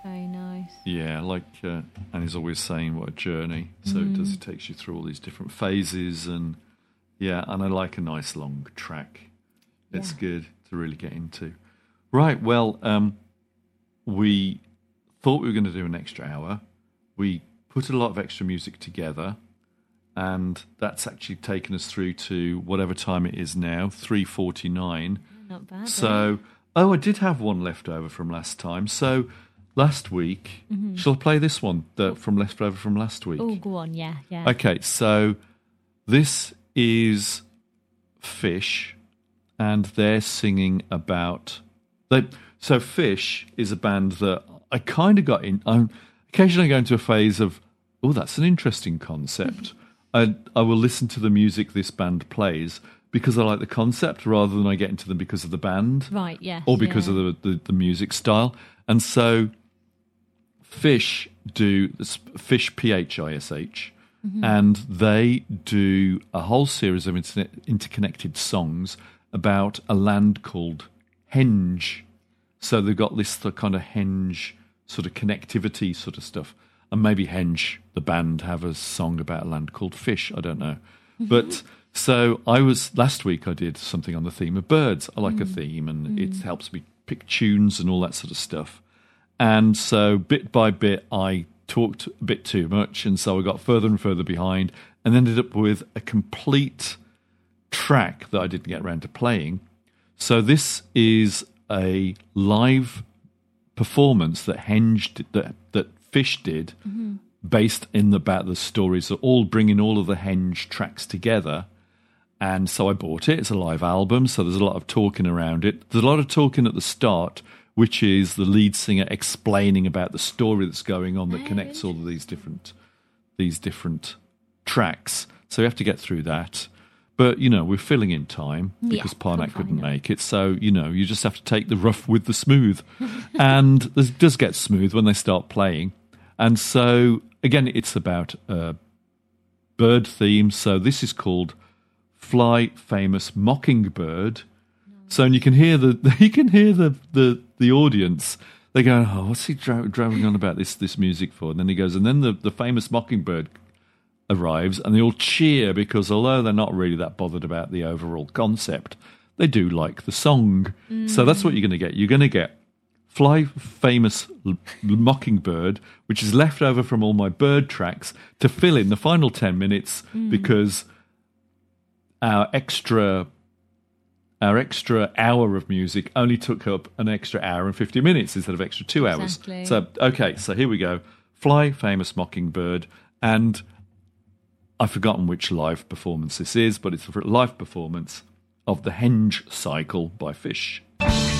Okay, nice. Yeah, and he's always saying what a journey. So it does. It takes you through all these different phases, and I like a nice long track. It's good to really get into. Right, well, we thought we were going to do an extra hour. We put a lot of extra music together, and that's actually taken us through to whatever time it is now, 3:49. Not bad. So, I did have one left over from last time. So, last week, shall I play this one from left over from last week? Oh, go on, yeah. Okay, so this is Fish, and they're singing about... So Fish is a band that I kind of got in... occasionally I go into a phase of, that's an interesting concept. I will listen to the music this band plays because I like the concept rather than I get into them because of the band. Right, yes. Or because of the music style. And so Fish do... Fish, Phish, and they do a whole series of interconnected songs about a land called Henge. So they've got this kind of Henge sort of connectivity sort of stuff. And maybe Henge, the band, have a song about a land called Fish. I don't know. But so last week I did something on the theme of birds. I like a theme, and it helps me pick tunes and all that sort of stuff. And so bit by bit I talked a bit too much, and so I got further and further behind and ended up with a complete track that I didn't get around to playing. So this is a live performance that that Fish did, based about the stories, so all bringing all of the Henge tracks together. And so I bought it. It's a live album, so there's a lot of talking around it. There's a lot of talking at the start, which is the lead singer explaining about the story that's going on that connects all of these different tracks. So we have to get through that. But, we're filling in time because Parnak couldn't make it. So, you just have to take the rough with the smooth. And it does get smooth when they start playing. And so, again, it's about a bird theme. So this is called Fly Famous Mockingbird. So and you can hear the audience. They go, what's he droning on about this music for? And then he goes, and then the famous Mockingbird arrives, and they all cheer because although they're not really that bothered about the overall concept, they do like the song. So that's what you're going to get. You're going to get Fly Famous Mockingbird, which is left over from all my bird tracks to fill in the final 10 minutes because our extra hour of music only took up an extra hour and 50 minutes instead of extra 2 hours. Exactly. So here we go. Fly Famous Mockingbird, and I've forgotten which live performance this is, but it's a live performance of the Henge Cycle by Fish.